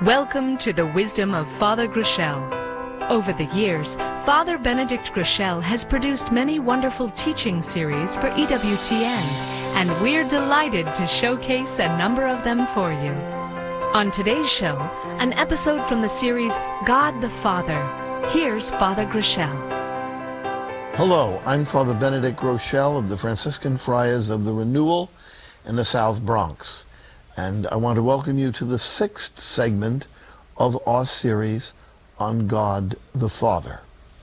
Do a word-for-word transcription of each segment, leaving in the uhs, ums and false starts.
Welcome to the wisdom of Father Groeschel. Over the years, Father Benedict Groeschel has produced many wonderful teaching series for E W T N, and we're delighted to showcase a number of them for you. On today's show, an episode from the series God the Father. Here's Father Groeschel. Hello, I'm Father Benedict Groeschel of the Franciscan Friars of the Renewal in the South Bronx. And I want to welcome you to the sixth segment of our series on God the Father.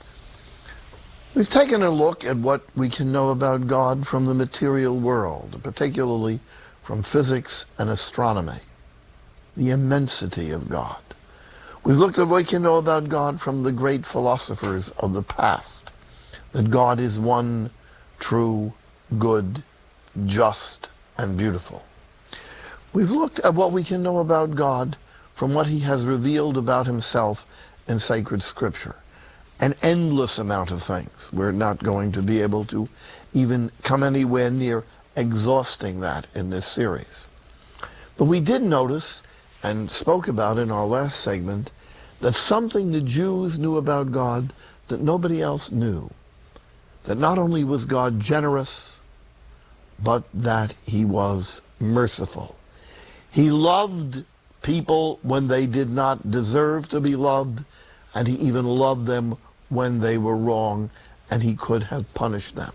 We've taken a look at what we can know about God from the material world, particularly from physics and astronomy, the immensity of God. We've looked at what we can know about God from the great philosophers of the past, that God is one, true, good, just, and beautiful. We've looked at what we can know about God from what he has revealed about himself in sacred scripture. An endless amount of things. We're not going to be able to even come anywhere near exhausting that in this series. But we did notice, and spoke about in our last segment, that something the Jews knew about God that nobody else knew. That not only was God generous, but that he was merciful. He loved people when they did not deserve to be loved, and he even loved them when they were wrong, and he could have punished them,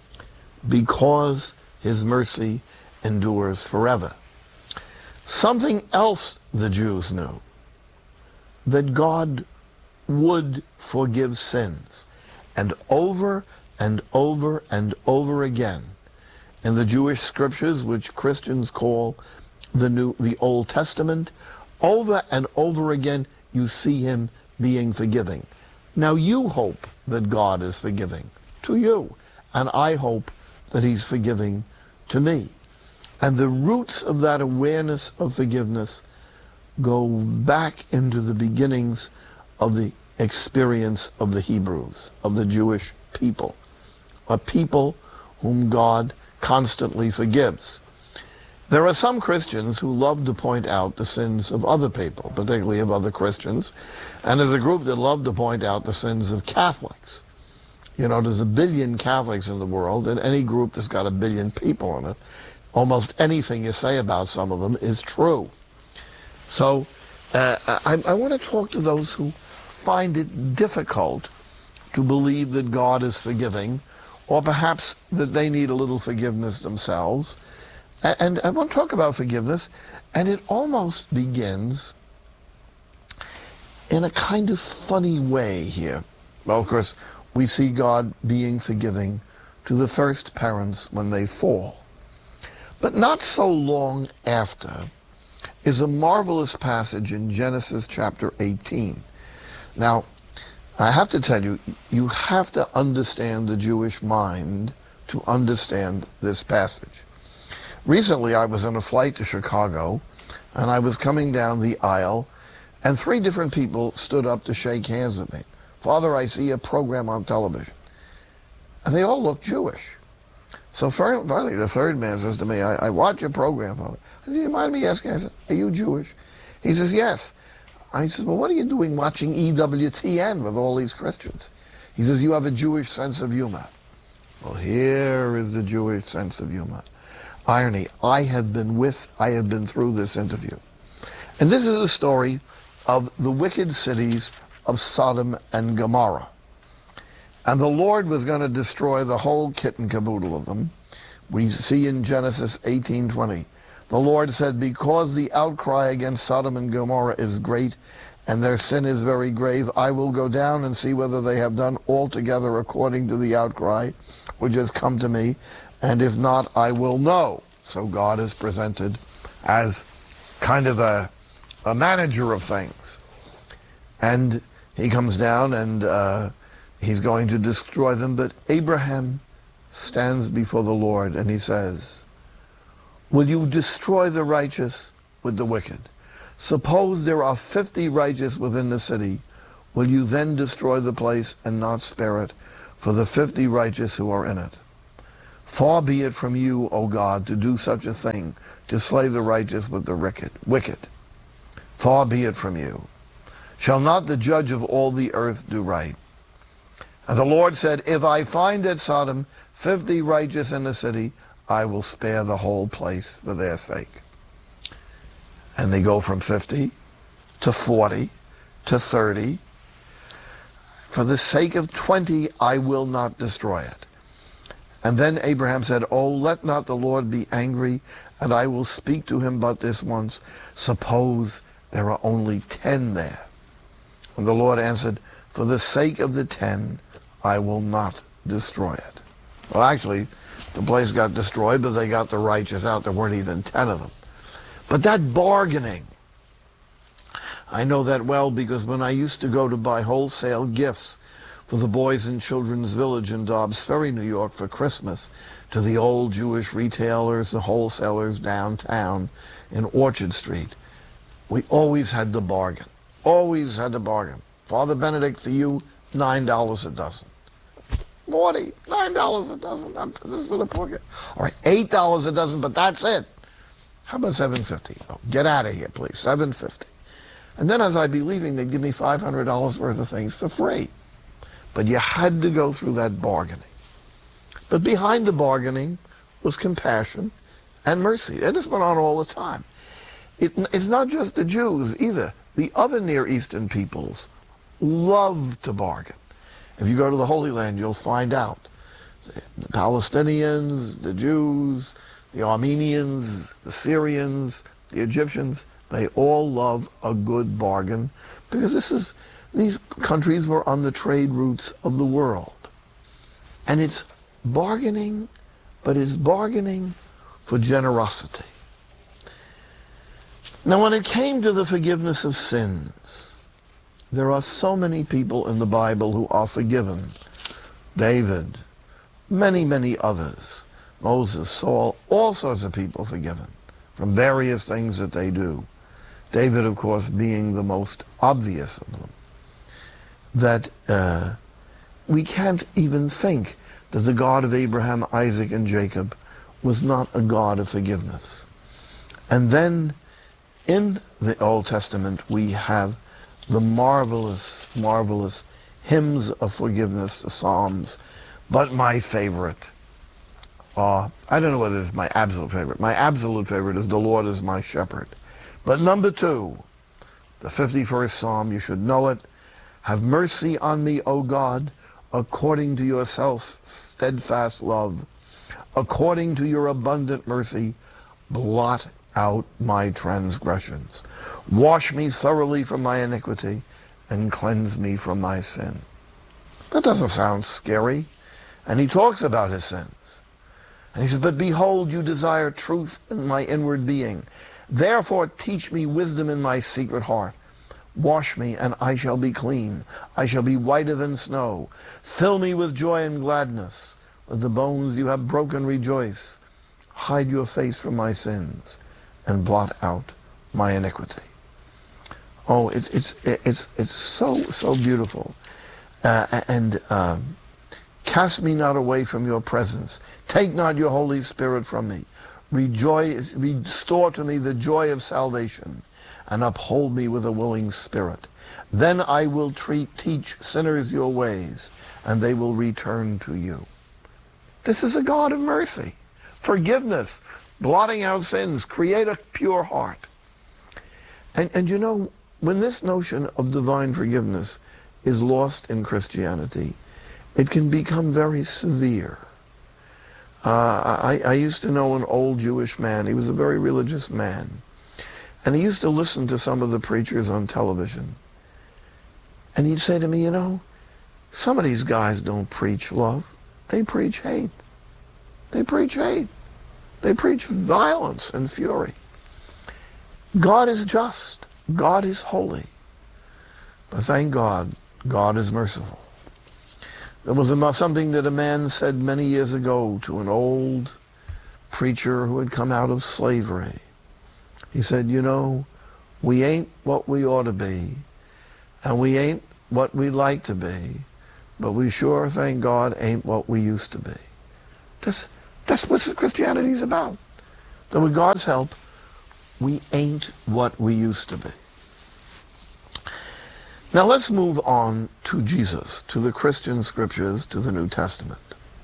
because his mercy endures forever. Something else the Jews knew, that God would forgive sins, and over and over and over again, in the Jewish scriptures, which Christians call the New, the Old Testament, over and over again you see him being forgiving. Now you hope that God is forgiving to you, and I hope that he's forgiving to me. And the roots of that awareness of forgiveness go back into the beginnings of the experience of the Hebrews, of the Jewish people, a people whom God constantly forgives. There are some Christians who love to point out the sins of other people, particularly of other Christians, and there's a group that love to point out the sins of Catholics. You know, there's a billion Catholics in the world, and any group that's got a billion people in it, almost anything you say about some of them is true. So uh, I, I want to talk to those who find it difficult to believe that God is forgiving, or perhaps that they need a little forgiveness themselves. And I want to talk about forgiveness, and it almost begins in a kind of funny way here. Well, of course, we see God being forgiving to the first parents when they fall. But not so long after is a marvelous passage in Genesis chapter eighteen. Now, I have to tell you, you have to understand the Jewish mind to understand this passage. Recently, I was on a flight to Chicago, and I was coming down the aisle, and three different people stood up to shake hands with me. Father, I see a program on television. And they all looked Jewish. So finally, the third man says to me, I, I watch your program, Father. I said, do you mind me asking? I said, are you Jewish? He says, yes. I said, well, what are you doing watching E W T N with all these Christians? He says, you have a Jewish sense of humor. Well, here is the Jewish sense of humor. Irony, I have been with, I have been through this interview. And this is the story of the wicked cities of Sodom and Gomorrah. And the Lord was going to destroy the whole kit and caboodle of them. We see in Genesis eighteen twenty, the Lord said, because the outcry against Sodom and Gomorrah is great, and their sin is very grave, I will go down and see whether they have done altogether according to the outcry which has come to me, and if not, I will know. So God is presented as kind of a, a manager of things. And he comes down and uh, he's going to destroy them. But Abraham stands before the Lord and he says, will you destroy the righteous with the wicked? Suppose there are fifty righteous within the city. Will you then destroy the place and not spare it for the fifty righteous who are in it? Far be it from you, O God, to do such a thing, to slay the righteous with the wicked. Far be it from you. Shall not the judge of all the earth do right? And the Lord said, if I find at Sodom fifty righteous in the city, I will spare the whole place for their sake. And they go from fifty to forty to thirty. For the sake of twenty, I will not destroy it. And then Abraham said, oh, let not the Lord be angry, and I will speak to him but this once. Suppose there are only ten there. And the Lord answered, for the sake of the ten, I will not destroy it. Well, actually, the place got destroyed, but they got the righteous out. There weren't even ten of them. But that bargaining, I know that well because when I used to go to buy wholesale gifts for the Boys and Children's Village in Dobbs Ferry, New York for Christmas, to the old Jewish retailers, the wholesalers downtown in Orchard Street, we always had to bargain. Always had to bargain. Father Benedict, for you, nine dollars a dozen. Forty, nine dollars a dozen. I'm, this is for the pocket. All right, eight dollars a dozen, but that's it. How about seven fifty? Oh, get out of here, please. Seven fifty. And then as I'd be leaving, they'd give me five hundred dollars worth of things for free. But you had to go through that bargaining. But behind the bargaining was compassion and mercy. And this went on all the time. It, it's not just the Jews either. The other Near Eastern peoples love to bargain. If you go to the Holy Land, you'll find out. The Palestinians, the Jews, the Armenians, the Syrians, the Egyptians, they all love a good bargain because this is, these countries were on the trade routes of the world. And it's bargaining, but it's bargaining for generosity. Now, when it came to the forgiveness of sins, there are so many people in the Bible who are forgiven. David, many, many others. Moses, Saul, all sorts of people forgiven from various things that they do. David, of course, being the most obvious of them. That uh, we can't even think that the God of Abraham, Isaac, and Jacob was not a God of forgiveness. And then in the Old Testament, we have the marvelous, marvelous hymns of forgiveness, the Psalms. But my favorite, uh, I don't know whether it's my absolute favorite. My absolute favorite is the Lord is my shepherd. But number two, the fifty-first Psalm, you should know it. Have mercy on me, O God, according to your steadfast love. According to your abundant mercy, blot out my transgressions. Wash me thoroughly from my iniquity and cleanse me from my sin. That doesn't sound scary. And he talks about his sins. And he says, but behold, you desire truth in my inward being. Therefore teach me wisdom in my secret heart. Wash me, and I shall be clean. I shall be whiter than snow. Fill me with joy and gladness. Let the bones you have broken rejoice. Hide your face from my sins, and blot out my iniquity. Oh, it's it's it's it's so so beautiful. Uh, and um, cast me not away from your presence. Take not your Holy Spirit from me. Rejoice, restore to me the joy of salvation, and uphold me with a willing spirit. Then I will treat, teach sinners your ways, and they will return to you. This is a God of mercy, forgiveness, blotting out sins, create a pure heart. And, and you know, when this notion of divine forgiveness is lost in Christianity, it can become very severe. Uh, I, I used to know an old Jewish man. He was a very religious man. And he used to listen to some of the preachers on television. And he'd say to me, you know, some of these guys don't preach love. They preach hate. They preach hate. They preach violence and fury. God is just. God is holy. But thank God, God is merciful. There was something that a man said many years ago to an old preacher who had come out of slavery. He said, you know, we ain't what we ought to be, and we ain't what we like to be, but we sure, thank God, ain't what we used to be. That's, that's what Christianity is about. That with God's help, we ain't what we used to be. Now let's move on to Jesus, to the Christian scriptures, to the New Testament.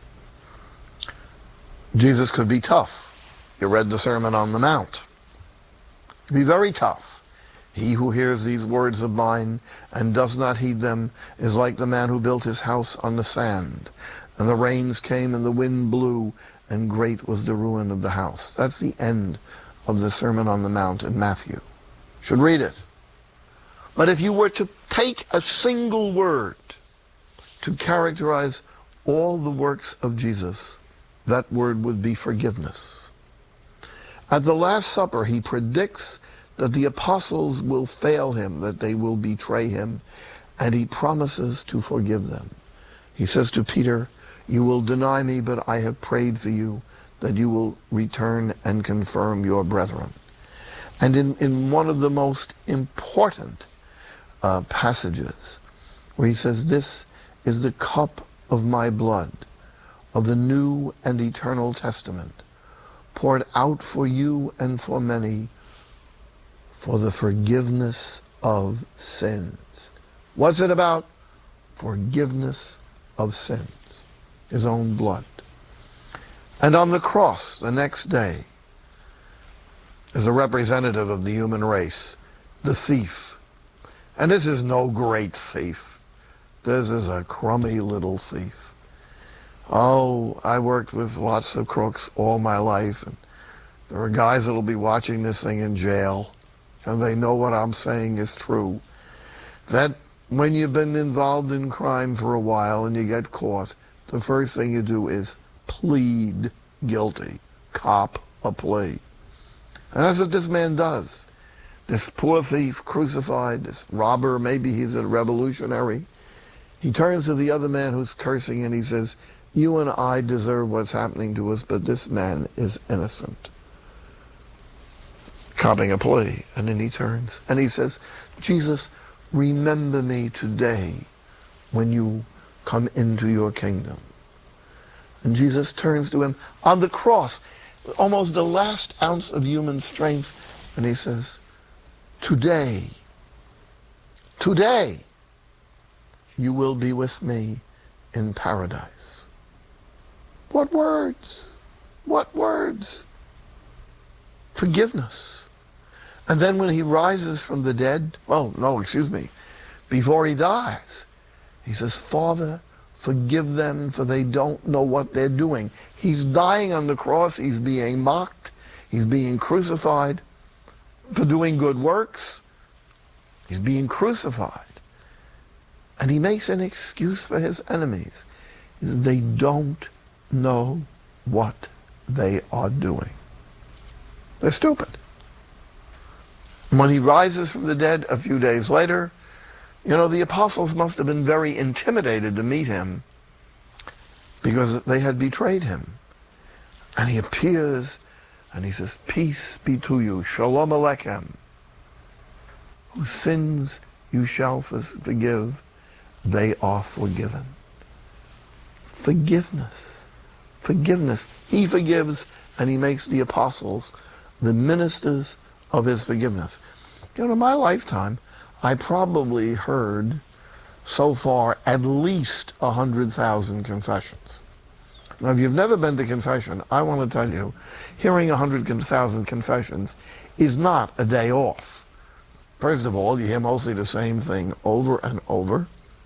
Jesus could be tough. You read the Sermon on the Mount. He could be very tough. He who hears these words of mine and does not heed them is like the man who built his house on the sand. And the rains came and the wind blew, and great was the ruin of the house. That's the end of the Sermon on the Mount in Matthew. Should read it. But if you were to take a single word to characterize all the works of Jesus, that word would be forgiveness. At the Last Supper, he predicts that the apostles will fail him, that they will betray him, and he promises to forgive them. He says to Peter, "You will deny me, but I have prayed for you that you will return and confirm your brethren." And in, in one of the most important uh, passages, where he says, "This is the cup of my blood, of the new and eternal testament, poured out for you and for many for the forgiveness of sins." What's it about? Forgiveness of sins. His own blood. And on the cross, the next day, as a representative of the human race, the thief. And this is no great thief. This is a crummy little thief. Oh, I worked with lots of crooks all my life, and there are guys that will be watching this thing in jail, and they know what I'm saying is true. That when you've been involved in crime for a while and you get caught, the first thing you do is plead guilty, cop a plea. And that's what this man does. This poor thief crucified, this robber, maybe he's a revolutionary. He turns to the other man who's cursing and he says, "You and I deserve what's happening to us, but this man is innocent." Copping a plea. And then he turns and he says, "Jesus, remember me today when you come into your kingdom." And Jesus turns to him on the cross, almost the last ounce of human strength, and he says, "Today, today, you will be with me in paradise." What words? What words? Forgiveness. And then when he rises from the dead, well, no, excuse me, before he dies, he says, "Father, forgive them, for they don't know what they're doing." He's dying on the cross. He's being mocked. He's being crucified for doing good works. He's being crucified. And he makes an excuse for his enemies. He says, "They don't know what they are doing." They're stupid. When he rises from the dead a few days later, you know, the apostles must have been very intimidated to meet him because they had betrayed him. And he appears and he says, "Peace be to you, Shalom Aleichem. Whose sins you shall forgive, they are forgiven." Forgiveness. Forgiveness. He forgives, and he makes the apostles the ministers of his forgiveness. You know, in my lifetime, I probably heard so far at least one hundred thousand confessions. Now, if you've never been to confession, I want to tell you, hearing one hundred thousand confessions is not a day off. First of all, you hear mostly the same thing over and over.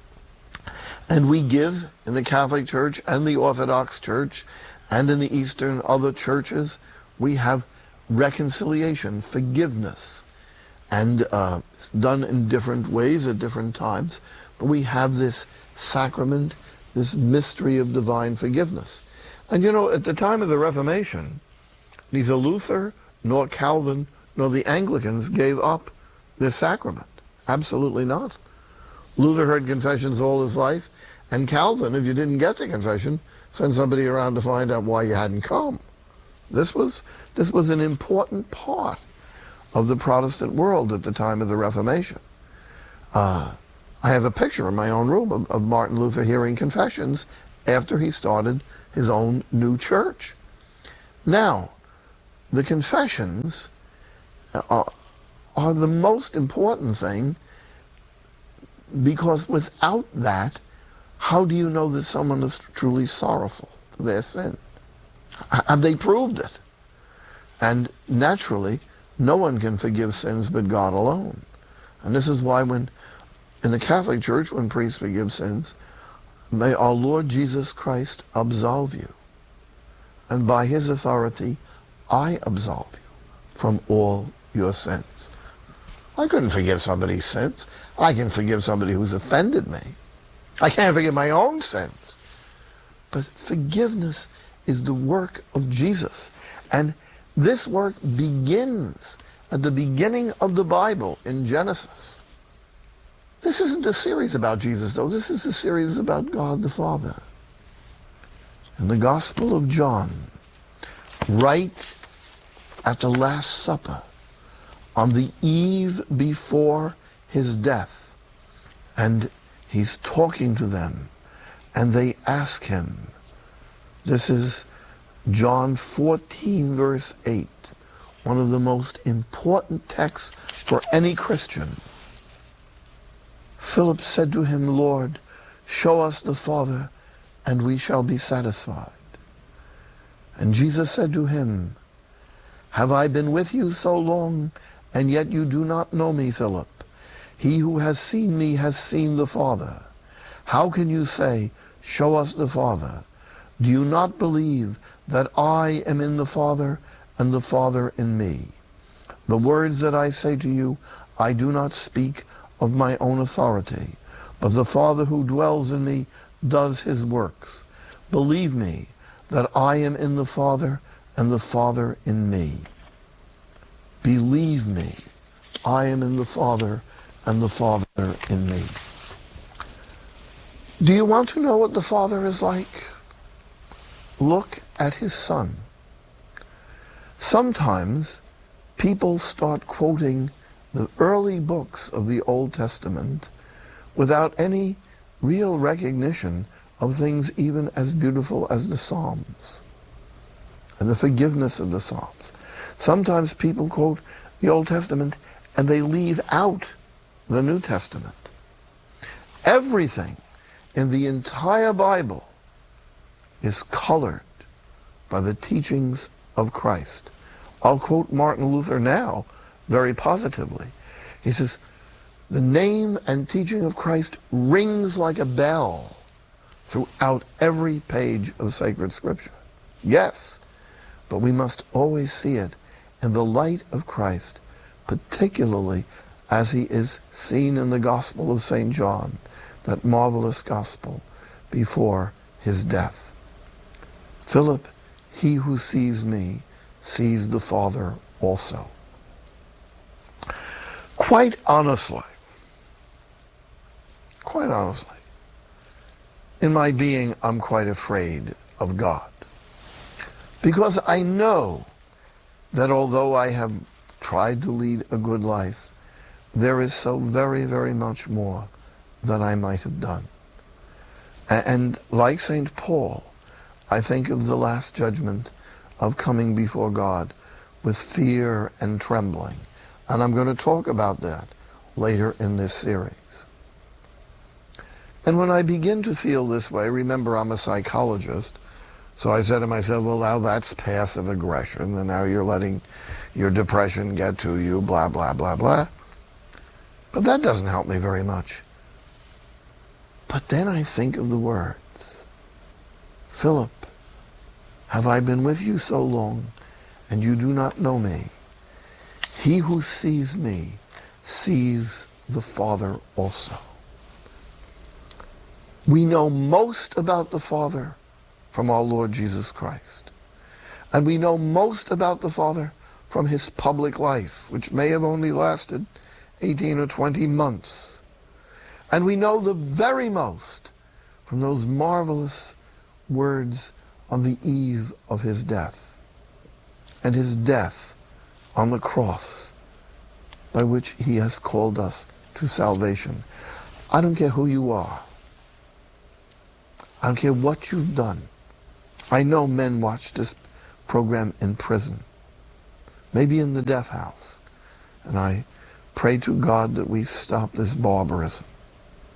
And we give in the Catholic Church and the Orthodox Church and in the Eastern other churches, we have reconciliation, forgiveness. And uh, it's done in different ways at different times. But we have this sacrament, this mystery of divine forgiveness. And you know, at the time of the Reformation, neither Luther nor Calvin nor the Anglicans gave up this sacrament. Absolutely not. Luther heard confessions all his life, and Calvin, if you didn't get the confession, sent somebody around to find out why you hadn't come. This was, this was an important part of the Protestant world at the time of the Reformation. Uh, I have a picture in my own room of, of Martin Luther hearing confessions after he started his own new church. Now, the confessions are, are the most important thing because without that, how do you know that someone is truly sorrowful for their sin? Have they proved it? And naturally, no one can forgive sins but God alone. And this is why when, in the Catholic Church, when priests forgive sins, may our Lord Jesus Christ absolve you. And by his authority, I absolve you from all your sins. I couldn't forgive somebody's sins. I can forgive somebody who's offended me. I can't forgive my own sins. But forgiveness is the work of Jesus. And this work begins at the beginning of the Bible in Genesis. This isn't a series about Jesus, though. This is a series about God the Father. In the Gospel of John, right at the Last Supper, on the eve before his death, and he's talking to them, and they ask him, this is John fourteen, verse eight, one of the most important texts for any Christian. Philip said to him, Lord, show us the Father, and we shall be satisfied. And Jesus said to him, have I been with you so long, and yet you do not know me, Philip? He who has seen me has seen the Father. How can you say, show us the Father? Do you not believe that I am in the Father, and the Father in me? The words that I say to you, I do not speak of my own authority, but the Father who dwells in me does his works. Believe me that I am in the Father, and the Father in me. Believe me, I am in the Father, and the Father in me. Do you want to know what the Father is like? Look at his Son. Sometimes people start quoting the early books of the Old Testament without any real recognition of things even as beautiful as the Psalms and the forgiveness of the Psalms. Sometimes people quote the Old Testament and they leave out the New Testament. Everything in the entire Bible is colored by the teachings of Christ. I'll quote Martin Luther now very positively. He says, the name and teaching of Christ rings like a bell throughout every page of sacred Scripture. Yes, but we must always see it in the light of Christ, particularly as he is seen in the Gospel of Saint John, that marvelous Gospel before his death. Philip, he who sees me sees the Father also. Quite honestly, quite honestly, in my being, I'm quite afraid of God. Because I know that although I have tried to lead a good life, there is so very, very much more that I might have done. And like Saint Paul, I think of the last judgment of coming before God with fear and trembling. And I'm going to talk about that later in this series. And when I begin to feel this way, remember I'm a psychologist, so I said to myself, well, now that's passive aggression, and now you're letting your depression get to you, blah, blah, blah, blah. But that doesn't help me very much. But then I think of the words, Philip, have I been with you so long, and you do not know me? He who sees me sees the Father also. We know most about the Father from our Lord Jesus Christ. And we know most about the Father from his public life, which may have only lasted eighteen or twenty months. And we know the very most from those marvelous words on the eve of his death, and his death on the cross, by which he has called us to salvation. I don't care who you are. I don't care what you've done. I know men watch this program in prison, maybe in the death house, and I pray to God that we stop this barbarism.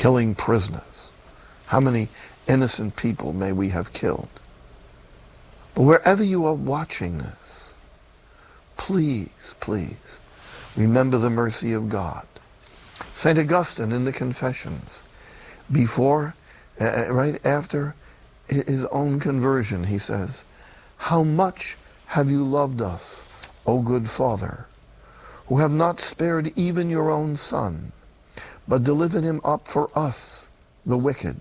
killing prisoners. How many innocent people may we have killed? But wherever you are watching this, please, please, remember the mercy of God. Saint Augustine in the Confessions, before, uh, right after his own conversion, he says, "How much have you loved us, O good Father, who have not spared even your own Son, but delivered him up for us, the wicked.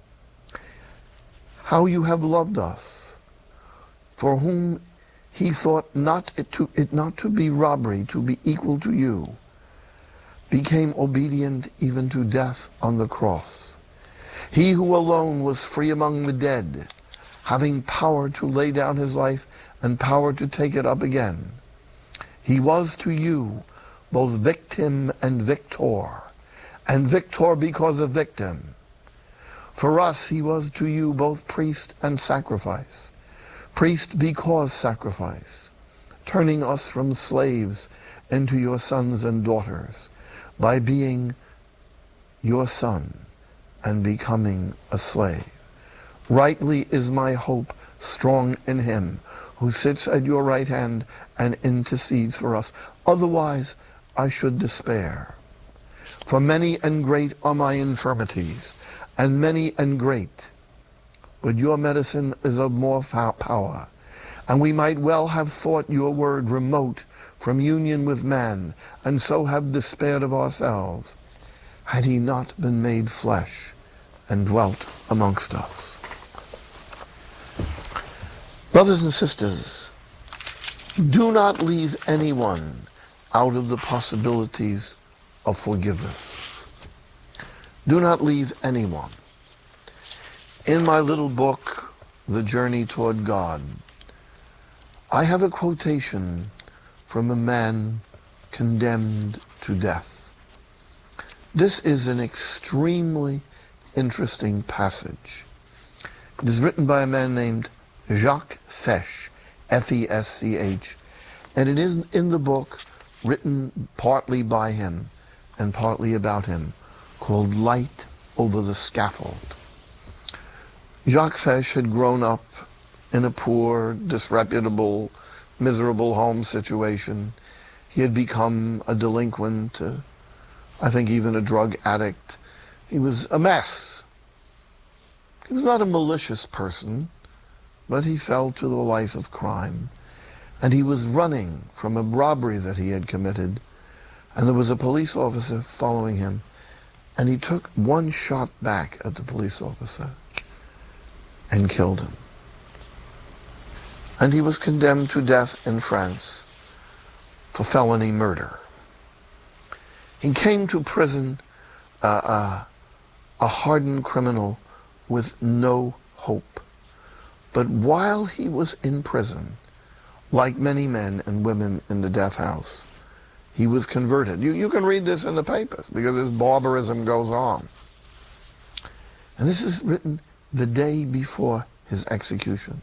How you have loved us, for whom he thought not it, to, it not to be robbery to be equal to you, became obedient even to death on the cross. He who alone was free among the dead, having power to lay down his life and power to take it up again. He was to you both victim and victor, and victor because of victim. For us he was to you both priest and sacrifice, priest because sacrifice, turning us from slaves into your sons and daughters, by being your son and becoming a slave. Rightly is my hope strong in him who sits at your right hand and intercedes for us. Otherwise I should despair. For many and great are my infirmities, and many and great, but your medicine is of more power, and we might well have thought your word remote from union with man, and so have despaired of ourselves, had he not been made flesh and dwelt amongst us." Brothers and sisters, do not leave anyone out of the possibilities of forgiveness. Do not leave anyone. In my little book, The Journey Toward God, I have a quotation from a man condemned to death. This is an extremely interesting passage. It is written by a man named Jacques Fesch, F E S C H, and it is in the book written partly by him and partly about him, called Light Over the Scaffold. Jacques Fesch had grown up in a poor, disreputable, miserable home situation. He had become a delinquent, uh, I think even a drug addict. He was a mess. He was not a malicious person, but he fell to the life of crime. And he was running from a robbery that he had committed, and there was a police officer following him, and he took one shot back at the police officer and killed him. And he was condemned to death in France for felony murder. He came to prison uh, uh, a hardened criminal with no hope. But while he was in prison, like many men and women in the death house, he was converted. You, you can read this in the papers because this barbarism goes on. And this is written the day before his execution.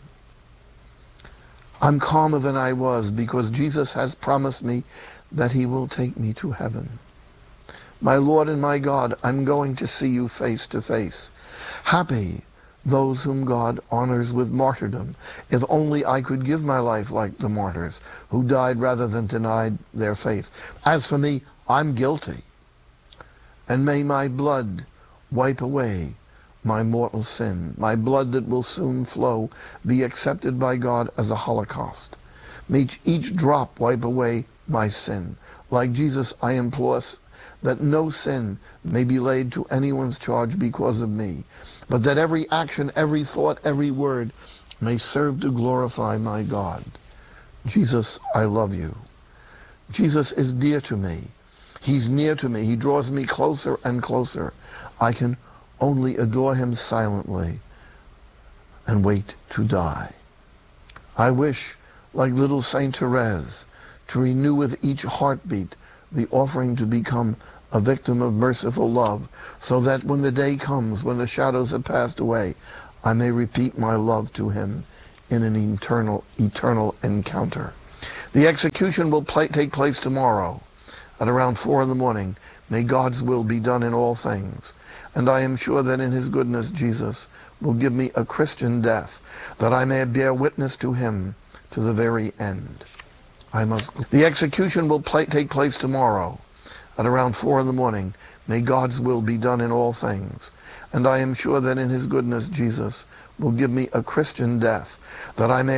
"I'm calmer than I was because Jesus has promised me that he will take me to heaven. My Lord and my God, I'm going to see you face to face. Happy those whom God honors with martyrdom. If only I could give my life like the martyrs, who died rather than denied their faith. As for me, I'm guilty. And may my blood wipe away my mortal sin. My blood that will soon flow be accepted by God as a holocaust. May each drop wipe away my sin. Like Jesus, I implore that no sin may be laid to anyone's charge because of me, but that every action, every thought, every word may serve to glorify my God. Jesus, I love you. Jesus is dear to me. He's near to me. He draws me closer and closer. I can only adore him silently and wait to die. I wish, like little Saint Therese, to renew with each heartbeat the offering to become a victim of merciful love, so that when the day comes, when the shadows have passed away, I may repeat my love to him in an eternal, eternal encounter. The execution will play, take place tomorrow. at around four in the morning. May God's will be done in all things. And I am sure that in his goodness, Jesus will give me a Christian death, that I may bear witness to him to the very end. I must. The execution will play, take place tomorrow at around four in the morning. May God's will be done in all things. And I am sure that in his goodness, Jesus will give me a Christian death, that I may